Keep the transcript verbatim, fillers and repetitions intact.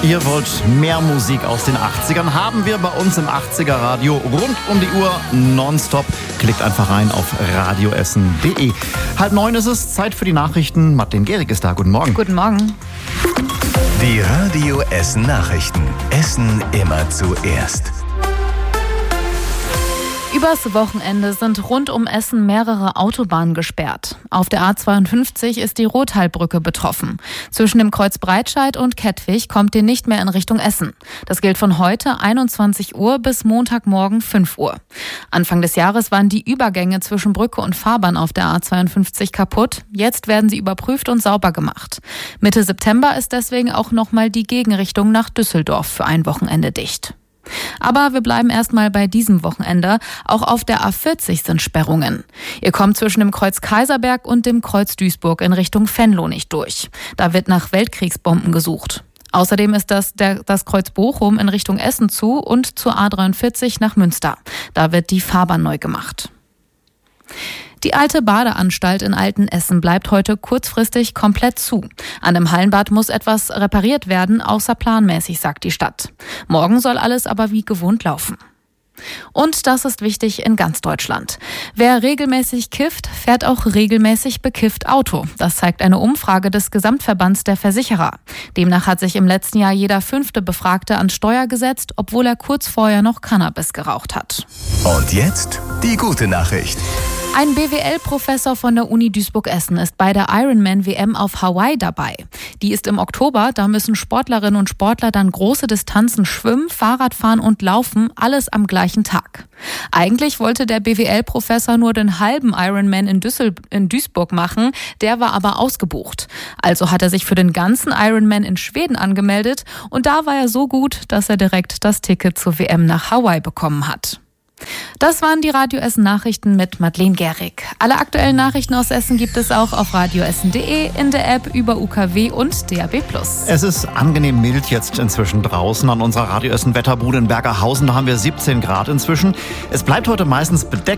Ihr wollt mehr Musik aus den achtzigern? Haben wir bei uns im achtziger Radio rund um die Uhr nonstop. Klickt einfach rein auf radioessen punkt de. Halb neun ist es, Zeit für die Nachrichten. Madeleine Gehrig ist da. Guten Morgen. Guten Morgen. Die Radio Essen Nachrichten. Essen immer zuerst. Übers Wochenende sind rund um Essen mehrere Autobahnen gesperrt. Auf der A zweiundfünfzig ist die Rothalbrücke betroffen. Zwischen dem Kreuz Breitscheid und Kettwig kommt ihr nicht mehr in Richtung Essen. Das gilt von heute einundzwanzig Uhr bis Montagmorgen fünf Uhr. Anfang des Jahres waren die Übergänge zwischen Brücke und Fahrbahn auf der A zweiundfünfzig kaputt. Jetzt werden sie überprüft und sauber gemacht. Mitte September ist deswegen auch nochmal die Gegenrichtung nach Düsseldorf für ein Wochenende dicht. Aber wir bleiben erstmal bei diesem Wochenende. Auch auf der A vierzig sind Sperrungen. Ihr kommt zwischen dem Kreuz Kaiserberg und dem Kreuz Duisburg in Richtung Venlo nicht durch. Da wird nach Weltkriegsbomben gesucht. Außerdem ist das, der, das Kreuz Bochum in Richtung Essen zu und zur A dreiundvierzig nach Münster. Da wird die Fahrbahn neu gemacht. Die alte Badeanstalt in Altenessen bleibt heute kurzfristig komplett zu. An dem Hallenbad muss etwas repariert werden, außerplanmäßig, sagt die Stadt. Morgen soll alles aber wie gewohnt laufen. Und das ist wichtig in ganz Deutschland. Wer regelmäßig kifft, fährt auch regelmäßig bekifft Auto. Das zeigt eine Umfrage des Gesamtverbands der Versicherer. Demnach hat sich im letzten Jahr jeder fünfte Befragte an Steuer gesetzt, obwohl er kurz vorher noch Cannabis geraucht hat. Und jetzt die gute Nachricht. Ein B W L-Professor von der Uni Duisburg-Essen ist bei der Ironman W M auf Hawaii dabei. Die ist im Oktober, da müssen Sportlerinnen und Sportler dann große Distanzen schwimmen, Fahrradfahren und laufen, alles am gleichen Tag. Eigentlich wollte der B W L-Professor nur den halben Ironman in, Düssel- in Duisburg machen, der war aber ausgebucht. Also hat er sich für den ganzen Ironman in Schweden angemeldet und da war er so gut, dass er direkt das Ticket zur W M nach Hawaii bekommen hat. Das waren die Radio Essen Nachrichten mit Madeleine Gehrig. Alle aktuellen Nachrichten aus Essen gibt es auch auf radioessen punkt de, in der App, über U K W und D A B plus. Es ist angenehm mild jetzt inzwischen draußen an unserer Radio Essen Wetterbude in Bergerhausen. Da haben wir siebzehn Grad inzwischen. Es bleibt heute meistens bedeckt.